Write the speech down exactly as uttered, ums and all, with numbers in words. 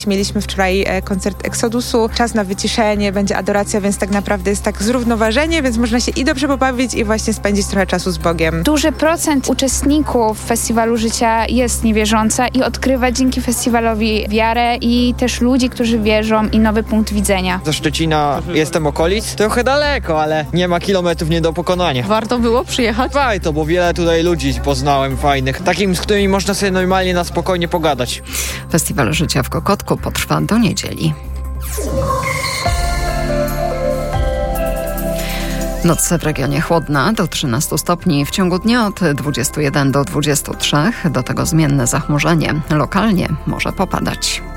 Mieliśmy wczoraj koncert Exodusu, czas na wyciszenie, będzie adoracja, więc tak naprawdę jest tak zrównoważenie, więc można się i dobrze pobawić i właśnie spędzić trochę czasu z Bogiem. Duży procent uczestników Festiwalu Życia jest niewierząca i odkrywa dzięki festiwalowi wiarę i też ludzi, którzy wierzą i nowy punkt widzenia. Do Szczecina jestem okolic, trochę daleko, ale nie ma kilometrów nie do pokonania. Warto było przyjechać? Warto, bo wiele tutaj ludzi poznałem fajnych, takim, z którymi można sobie normalnie na spokojnie pogadać. Festiwal Życia w Kokotku potrwa do niedzieli. Noc w regionie chłodna do trzynastu stopni, w ciągu dnia od dwudziestu jeden do dwudziestu trzech, do tego zmienne zachmurzenie. Lokalnie może popadać.